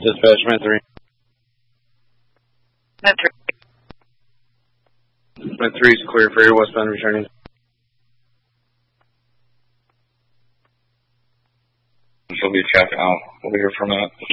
Dispatch, man 3. Man 3. Man 3 is clear for your westbound returning. She'll be checking out. We'll hear from that.